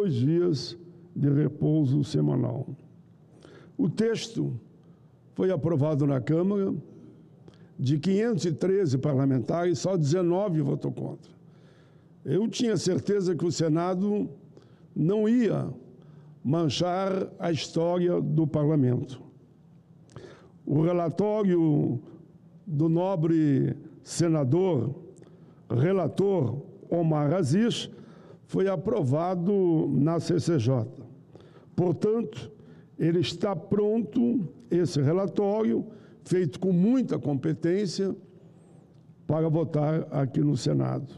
2 dias de repouso semanal. O texto foi aprovado na Câmara. De 513 parlamentares, só 19 votou contra. Eu tinha certeza que o Senado não ia manchar a história do parlamento. O relatório do nobre senador, relator Omar Aziz, foi aprovado na CCJ. Portanto, ele está pronto, esse relatório, feito com muita competência, para votar aqui no Senado.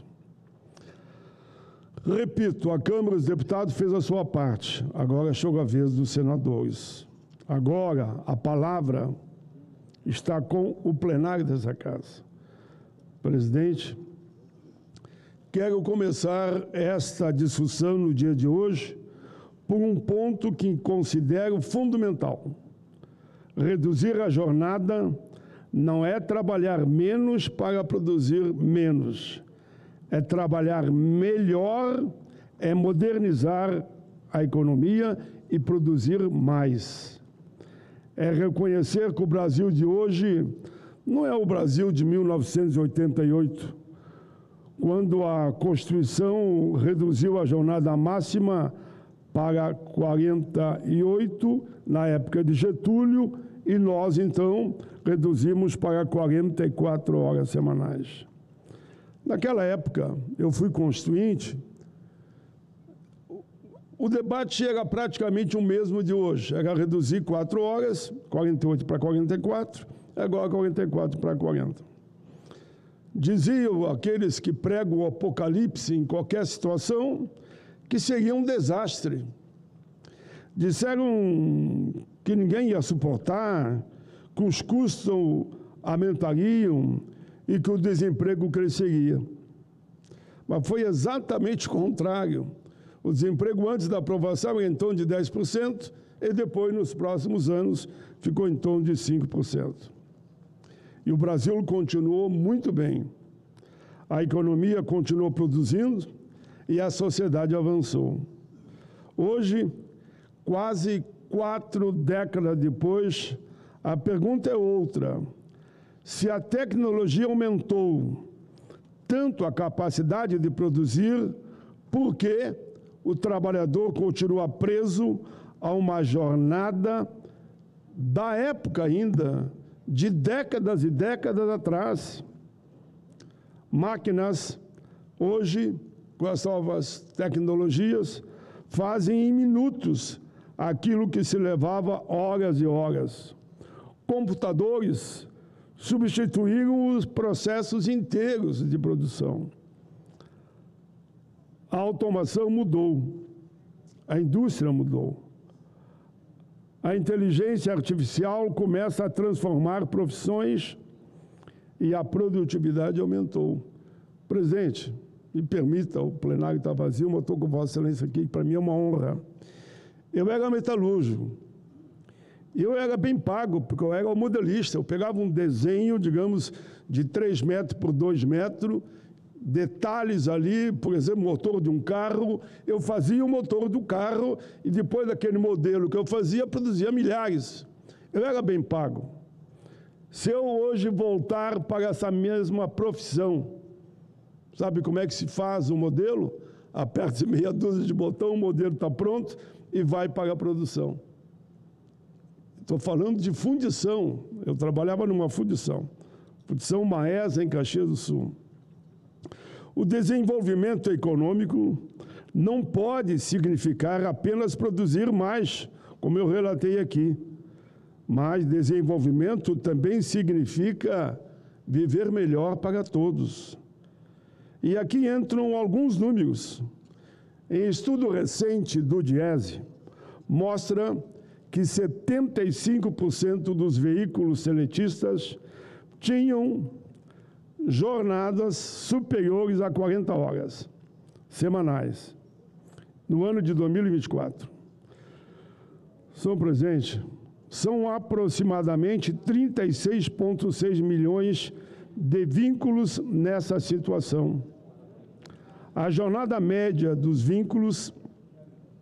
Repito, a Câmara dos Deputados fez a sua parte, agora chegou a vez dos senadores. Agora, a palavra está com o plenário dessa Casa. Presidente, quero começar esta discussão no dia de hoje por um ponto que considero fundamental. Reduzir a jornada não é trabalhar menos para produzir menos. É trabalhar melhor, é modernizar a economia e produzir mais. É reconhecer que o Brasil de hoje não é o Brasil de 1988, quando a Constituição reduziu a jornada máxima para 48, na época de Getúlio, e nós, então, reduzimos para 44 horas semanais. Naquela época, eu fui constituinte, o debate era praticamente o mesmo de hoje, era reduzir 4 horas, 48 para 44, agora 44 para 40. Diziam aqueles que pregam o apocalipse em qualquer situação, que seria um desastre. Disseram que ninguém ia suportar, que os custos aumentariam e que o desemprego cresceria. Mas foi exatamente o contrário. O desemprego antes da aprovação era em torno de 10% e depois, nos próximos anos, ficou em torno de 5%. E o Brasil continuou muito bem. A economia continuou produzindo e a sociedade avançou. Hoje, quase 4 décadas depois, a pergunta é outra. Se a tecnologia aumentou tanto a capacidade de produzir, por que o trabalhador continua preso a uma jornada da época ainda, de décadas e décadas atrás? Máquinas, hoje, com as novas tecnologias, fazem em minutos aquilo que se levava horas e horas. Computadores substituíram os processos inteiros de produção. A automação mudou, a indústria mudou. A inteligência artificial começa a transformar profissões e a produtividade aumentou. Presidente, me permita, o plenário está vazio, mas eu estou com Vossa Excelência aqui, para mim é uma honra. Eu era metalúrgico. Eu era bem pago, porque eu era o modelista. Eu pegava um desenho, digamos, de 3 metros por 2 metros, detalhes ali, por exemplo, motor de um carro. Eu fazia o motor do carro e depois daquele modelo que eu fazia, produzia milhares. Eu era bem pago. Se eu hoje voltar para essa mesma profissão, sabe como é que se faz o modelo? Aperta meia dúzia de botão, o modelo está pronto e vai para a produção. Estou falando de fundição. Eu trabalhava numa fundição Maesa, em Caxias do Sul. O desenvolvimento econômico não pode significar apenas produzir mais, como eu relatei aqui. Mas desenvolvimento também significa viver melhor para todos. E aqui entram alguns números. Em estudo recente do Diese, mostra que 75% dos veículos seletistas tinham jornadas superiores a 40 horas semanais no ano de 2024. Senhor presidente, são aproximadamente 36,6 milhões de vínculos nessa situação. A jornada média dos vínculos